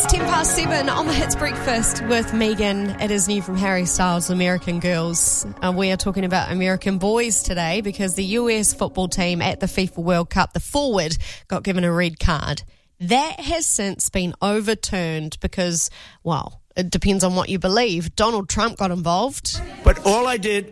It's 7:10 on the Hits Breakfast with Megan. It is new from Harry Styles' American Girls. We are talking about American boys today because the US football team at the FIFA World Cup, the forward, got given a red card. That has since been overturned because, well, it depends on what you believe. Donald Trump got involved. But all I did,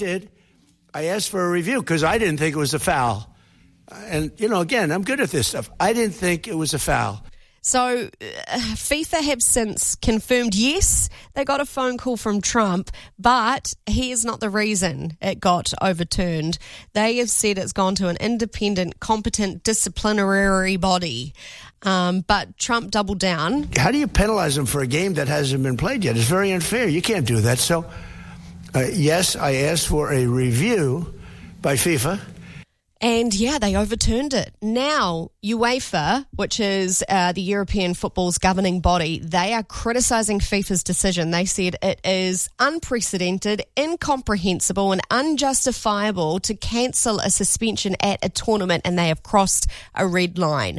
I asked for a review because I didn't think it was a foul. And, again, I'm good at this stuff. I didn't think it was a foul. So FIFA have since confirmed, yes, they got a phone call from Trump, but he is not the reason it got overturned. They have said it's gone to an independent, competent disciplinary body. But Trump doubled down. How do you penalize him for a game that hasn't been played yet? It's very unfair. You can't do that. So, yes, I asked for a review by FIFA. And, yeah, they overturned it. Now, UEFA, which is the European football's governing body, they are criticising FIFA's decision. They said it is unprecedented, incomprehensible and unjustifiable to cancel a suspension at a tournament, and they have crossed a red line.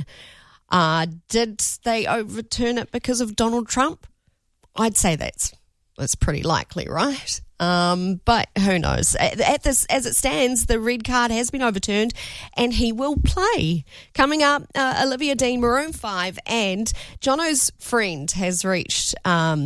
Did they overturn it because of Donald Trump? I'd say that's pretty likely, right? But who knows? As it stands, the red card has been overturned and he will play. Coming up, Olivia Dean, Maroon 5, and Jono's friend has reached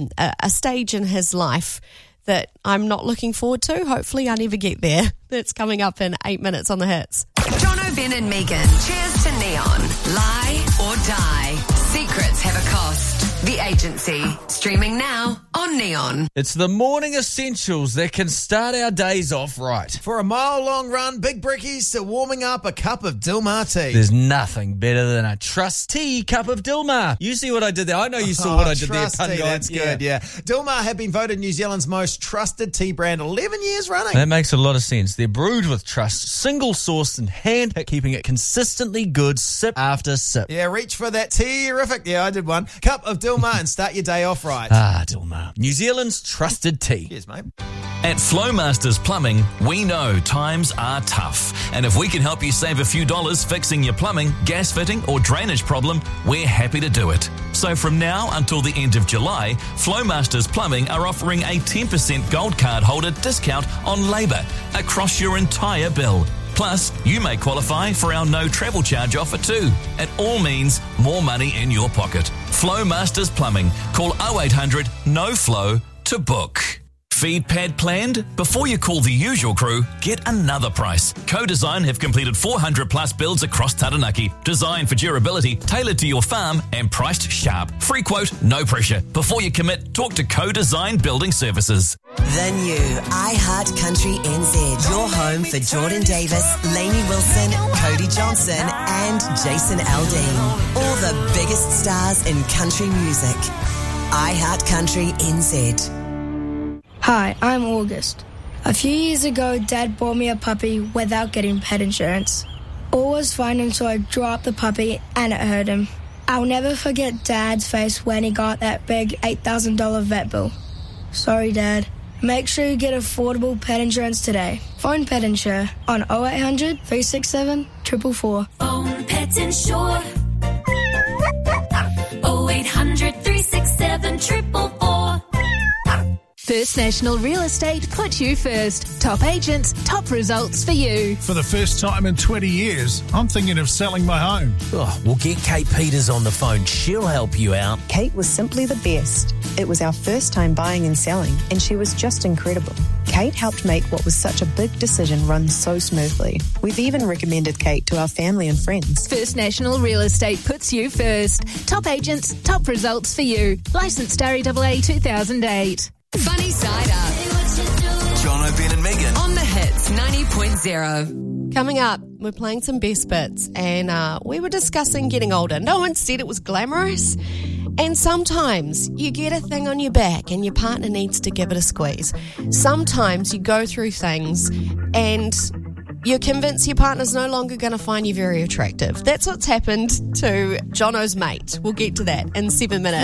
a stage in his life that I'm not looking forward to. Hopefully I never get there. That's coming up in 8 minutes on the Hits. Jono, Ben and Megan. Cheers to Neon. Lie or die. Secrets have a cost. The Agency. Streaming now on Neon. It's the morning essentials that can start our days off right. For a mile-long run, big brickies to warming up a cup of Dilmah tea. There's nothing better than a Trust Tea cup of Dilmah. You see what I did there? I know you saw what I did there, Trust Tea, that's good, yeah. Dilmah have been voted New Zealand's most trusted tea brand 11 years running. That makes a lot of sense. They're brewed with trust, single-sourced and hand-picked, keeping it consistently good sip after sip. Yeah, reach for that tea-rific. Yeah, I did one. Cup of Dilmah and start your day off right. Dilmah. New Zealand's trusted tea. Cheers, mate. At Flowmasters Plumbing, we know times are tough. And if we can help you save a few dollars fixing your plumbing, gas fitting or drainage problem, we're happy to do it. So from now until the end of July, Flowmasters Plumbing are offering a 10% gold card holder discount on labour across your entire bill. Plus, you may qualify for our no travel charge offer too. It all means more money in your pocket. Flowmasters Plumbing. Call 0800 NO FLOW to book. Feed pad planned? Before you call the usual crew, get another price. Co-Design have completed 400 plus builds across Taranaki. Designed for durability, tailored to your farm and priced sharp. Free quote, no pressure. Before you commit, talk to Co-Design Building Services. The new iHeart Country NZ. Your home for Jordan Davis, Lainey Wilson, Cody Johnson and Jason Aldean. All the biggest stars in country music. iHeart Country NZ. Hi, I'm August. A few years ago, Dad bought me a puppy without getting pet insurance. All was fine until I dropped the puppy and it hurt him. I'll never forget Dad's face when he got that big $8,000 vet bill. Sorry, Dad. Make sure you get affordable pet insurance today. Phone Pet Insure on 0800 367 444. Phone Pet Insure 0800 367 444. First National Real Estate put you first. Top agents, top results for you. For the first time in 20 years, I'm thinking of selling my home. Oh, we'll get Kate Peters on the phone. She'll help you out. Kate was simply the best. It was our first time buying and selling, and she was just incredible. Kate helped make what was such a big decision run so smoothly. We've even recommended Kate to our family and friends. First National Real Estate puts you first. Top agents, top results for you. Licensed RAAA 2008. Funny Side Up. Jono, Ben and Megan. On the Hits 90.0. Coming up, we're playing some best bits, and we were discussing getting older. No one said it was glamorous. And sometimes you get a thing on your back and your partner needs to give it a squeeze. Sometimes you go through things and you're convinced your partner's no longer going to find you very attractive. That's what's happened to Jono's mate. We'll get to that in 7 minutes.